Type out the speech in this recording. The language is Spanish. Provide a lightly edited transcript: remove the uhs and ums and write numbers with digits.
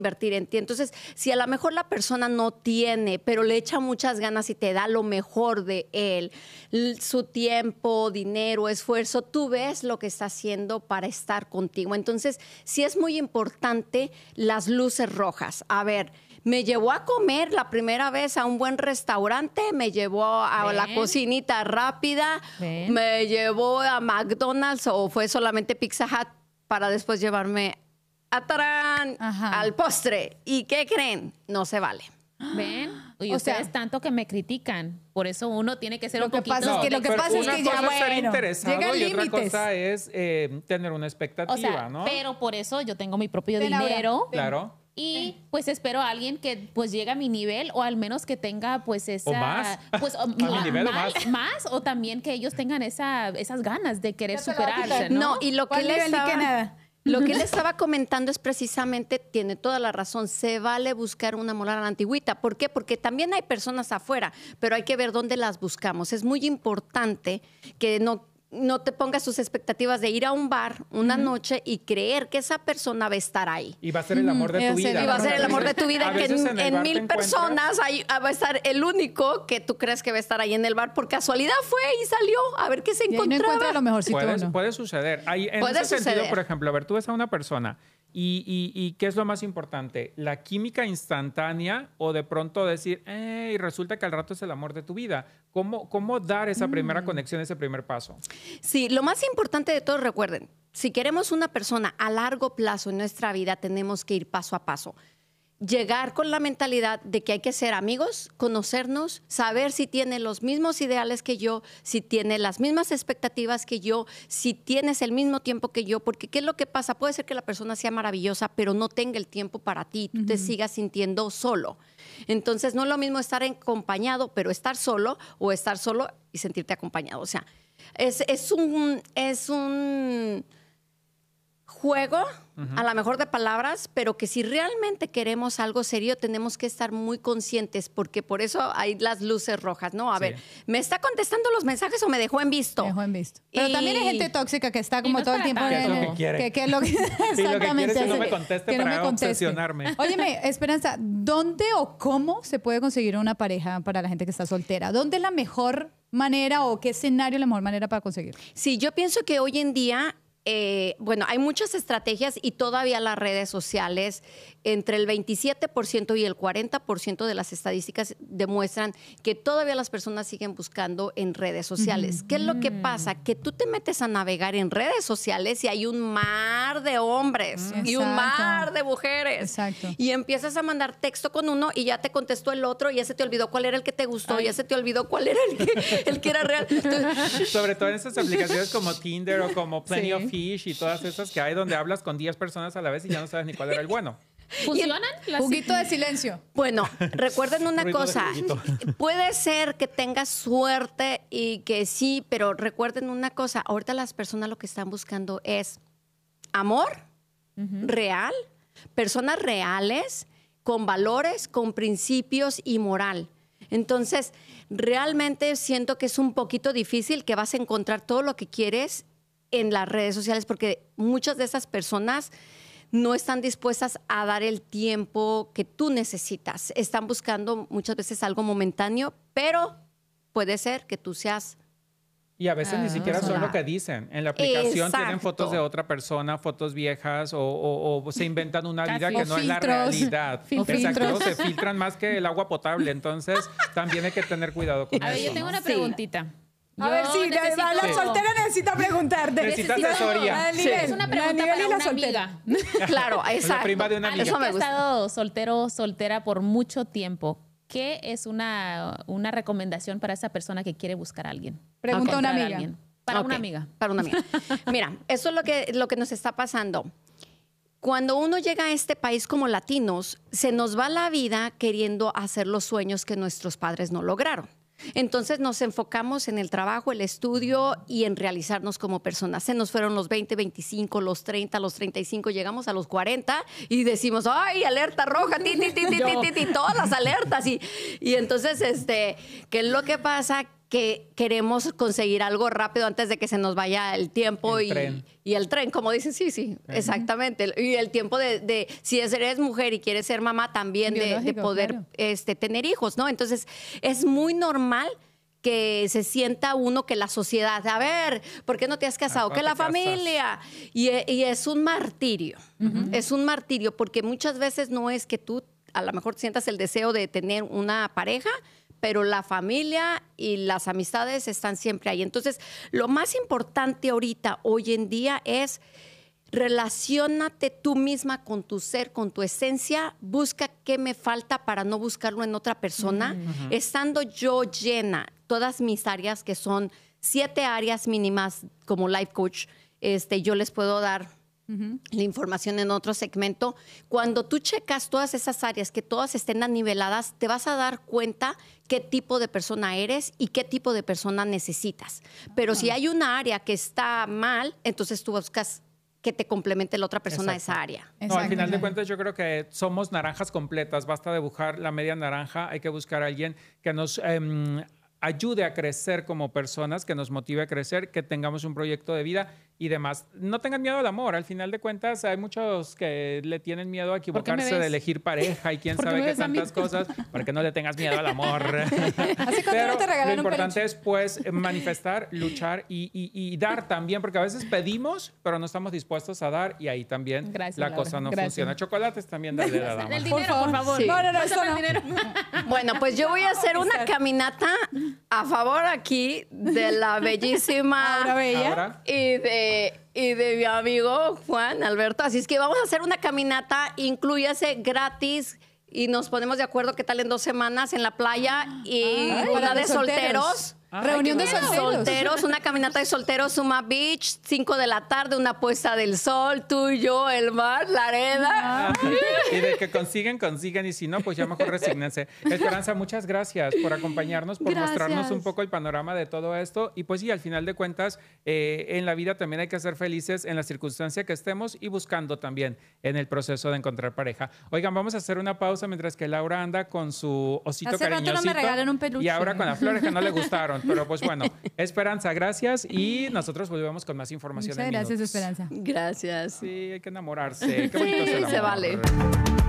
invertir en ti. Entonces, si a lo mejor la persona no tiene, pero le echa muchas ganas y te da lo mejor de él, su tiempo, dinero, esfuerzo, tú ves lo que está haciendo para estar contigo. Entonces, sí es muy importante las luces rojas. A ver, me llevó a comer la primera vez a un buen restaurante, me llevó a la cocinita rápida, me llevó a McDonald's o fue solamente Pizza Hut para después llevarme al postre. ¿Y qué creen? No se vale. ¿Ven? Y ustedes tanto que me critican. Por eso uno tiene que ser un poquito... Lo que pasa es que ya, bueno, ser interesado llegan y límites. otra cosa es tener una expectativa, o sea, ¿no? Pero por eso yo tengo mi propio dinero. Claro. Y pues espero a alguien que pues llegue a mi nivel o al menos que tenga pues esa... ¿O más? Pues, ¿A mi nivel o más? Más o también que ellos tengan esas ganas de querer superarse, ¿no? No, y lo que le estaba comentando es precisamente, tiene toda la razón, se vale buscar una molar a la antigüita. ¿Por qué? Porque también hay personas afuera, pero hay que ver dónde las buscamos. Es muy importante que no te pongas tus expectativas de ir a un bar una noche y creer que esa persona va a estar ahí. Y va a ser el amor de tu vida. Y va a ser el amor de tu vida, que en 1000 personas va a estar el único que tú crees que va a estar ahí en el bar. Por casualidad fue y salió a ver qué se encontraba. Y no encuentra lo mejorcito. Puede suceder. En ese sentido, por ejemplo, a ver, tú ves a una persona y ¿qué es lo más importante? ¿La química instantánea o de pronto decir, y resulta que al rato es el amor de tu vida? ¿Cómo dar esa primera conexión, ese primer paso? Sí, lo más importante de todo, recuerden, si queremos una persona a largo plazo en nuestra vida, tenemos que ir paso a paso. Llegar con la mentalidad de que hay que ser amigos, conocernos, saber si tiene los mismos ideales que yo, si tiene las mismas expectativas que yo, si tienes el mismo tiempo que yo, porque ¿qué es lo que pasa? Puede ser que la persona sea maravillosa, pero no tenga el tiempo para ti, tú te sigas sintiendo solo. Entonces, no es lo mismo estar acompañado, pero estar solo, o estar solo y sentirte acompañado. O sea, es un juego, a lo mejor de palabras, pero que si realmente queremos algo serio, tenemos que estar muy conscientes, porque por eso hay las luces rojas, ¿no? A ver, ¿me está contestando los mensajes o me dejó en visto? Me dejó en visto. Pero también hay gente tóxica que está como todo el tiempo ¿Qué es lo que quiere? ¿Qué es lo que exactamente. Y lo que quiere es que no me conteste que no para me conteste. obsesionarme. Óyeme, Esperanza, ¿dónde o cómo se puede conseguir una pareja para la gente que está soltera? ¿Dónde es la mejor manera o qué escenario es la mejor manera para conseguir? Sí, yo pienso que hoy en día hay muchas estrategias y todavía las redes sociales, entre el 27% y el 40% de las estadísticas demuestran que todavía las personas siguen buscando en redes sociales. ¿Qué es lo que pasa? Que tú te metes a navegar en redes sociales y hay un mar de hombres y un mar de mujeres. Exacto. Y empiezas a mandar texto con uno y ya te contestó el otro y ya se te olvidó cuál era el que te gustó, ya se te olvidó cuál era el que era real. Entonces, sobre todo en esas aplicaciones como Tinder o como Plenty of Fish y todas esas que hay donde hablas con 10 personas a la vez y ya no sabes ni cuál era el bueno. ¿Funcionan? Juguito de silencio. Bueno, recuerden una Ruido de cosa. juguito. Puede ser que tengas suerte y que sí, pero recuerden una cosa. Ahorita las personas lo que están buscando es amor real, personas reales, con valores, con principios y moral. Entonces, realmente siento que es un poquito difícil que vas a encontrar todo lo que quieres en las redes sociales, porque muchas de esas personas no están dispuestas a dar el tiempo que tú necesitas. Están buscando muchas veces algo momentáneo, pero puede ser que tú seas... Y a veces ni siquiera son lo que dicen. En la aplicación tienen fotos de otra persona, fotos viejas, o se inventan una vida que no es la realidad. Exacto, se filtran más que el agua potable. Entonces, también hay que tener cuidado con eso. A ver, yo tengo una preguntita. A ver, sí, la soltera necesita preguntarte. Necesita asesoría. Es una pregunta para una amiga. Claro, exacto. La prima de una amiga. Alguien que ha estado soltera por mucho tiempo, ¿qué es una recomendación para esa persona que quiere buscar a alguien? Pregunta a una amiga. Para una amiga. Para una amiga. Mira, eso es lo que nos está pasando. Cuando uno llega a este país como latinos, se nos va la vida queriendo hacer los sueños que nuestros padres no lograron. Entonces nos enfocamos en el trabajo, el estudio y en realizarnos como personas. Se nos fueron los 20, 25, los 30, los 35, llegamos a los 40 y decimos, ¡ay, alerta roja! Todas las alertas. Y entonces, ¿qué es lo que pasa? que queremos conseguir algo rápido antes de que se nos vaya el tiempo y el tren, como dicen, sí, exactamente. Y el tiempo de si eres mujer y quieres ser mamá, también de poder tener hijos, ¿no? Entonces, es muy normal que se sienta uno que la sociedad, a ver, ¿por qué no te has casado? Que la familia. Y es un martirio. Es un martirio porque muchas veces no es que tú a lo mejor sientas el deseo de tener una pareja, pero la familia y las amistades están siempre ahí. Entonces, lo más importante ahorita, hoy en día, es relaciónate tú misma con tu ser, con tu esencia. Busca qué me falta para no buscarlo en otra persona. Estando yo llena, todas mis áreas, que son 7 áreas mínimas como life coach, yo les puedo dar la información en otro segmento. Cuando tú checas todas esas áreas, que todas estén aniveladas, te vas a dar cuenta qué tipo de persona eres y qué tipo de persona necesitas. Pero si hay una área que está mal, entonces tú buscas que te complemente la otra persona a esa área. No, al final de cuentas yo creo que somos naranjas completas. Basta dibujar la media naranja. Hay que buscar a alguien que nos ayude a crecer como personas, que nos motive a crecer, que tengamos un proyecto de vida y demás. No tengan miedo al amor. Al final de cuentas, hay muchos que le tienen miedo a equivocarse de elegir pareja y quién sabe qué tantas cosas, para que no le tengas miedo al amor. Así que pero te regalan lo importante es, pues, manifestar, luchar y dar también, porque a veces pedimos, pero no estamos dispuestos a dar y ahí también la cosa no funciona. Chocolates también dale a la dama. El dinero, por favor. Sí. No, eso no. Dinero. Bueno, pues yo voy a hacer una caminata a favor aquí de la bellísima Aura Bella Ahora, y de mi amigo Juan Alberto. Así es que vamos a hacer una caminata, inclúyase gratis y nos ponemos de acuerdo qué tal en 2 semanas en la playa y una de solteros. Reunión de solteros. Una caminata de solteros, Suma Beach, 5 de la tarde, una puesta del sol, tú y yo, el mar, la arena. y de que consiguen, y si no, pues ya mejor resígnense. Esperanza, muchas gracias por acompañarnos, por mostrarnos un poco el panorama de todo esto. Y pues sí, al final de cuentas, en la vida también hay que ser felices en la circunstancia que estemos y buscando también en el proceso de encontrar pareja. Oigan, vamos a hacer una pausa mientras que Laura anda con su osito cariñosito. No me regalan un peluche. Y ahora con las flores que no le gustaron. Pero pues bueno, Esperanza, gracias y nosotros volvemos con más información. Muchas gracias, Esperanza. Gracias. Sí, hay que enamorarse. Qué bonito es el amor. Se vale.